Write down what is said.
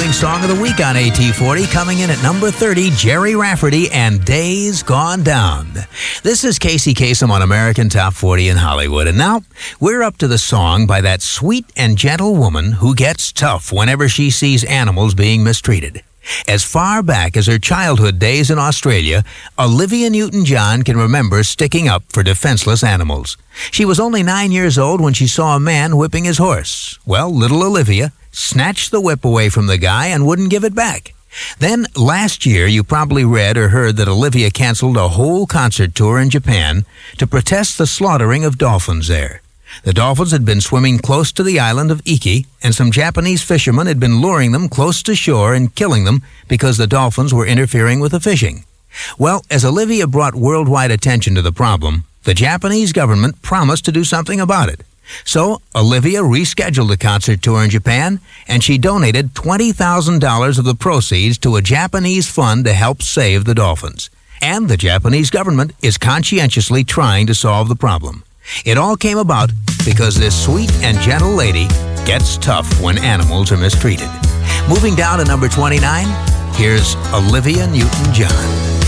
trending song of the week on AT40. Coming in at number 30, Jerry Rafferty and Days Gone Down. This is Casey Kasem on American Top 40 in Hollywood. And now we're up to the song by that sweet and gentle woman who gets tough whenever she sees animals being mistreated. As far back as her childhood days in Australia, Olivia Newton-John can remember sticking up for defenseless animals. She was only 9 years old when she saw a man whipping his horse. Well, little Olivia snatched the whip away from the guy and wouldn't give it back. Then, last year, you probably read or heard that Olivia canceled a whole concert tour in Japan to protest the slaughtering of dolphins there. The dolphins had been swimming close to the island of Iki, and some Japanese fishermen had been luring them close to shore and killing them because the dolphins were interfering with the fishing. Well, as Olivia brought worldwide attention to the problem, the Japanese government promised to do something about it. So, Olivia rescheduled the concert tour in Japan, and she donated $20,000 of the proceeds to a Japanese fund to help save the dolphins. And the Japanese government is conscientiously trying to solve the problem. It all came about because this sweet and gentle lady gets tough when animals are mistreated. Moving down to number 29, here's Olivia Newton-John.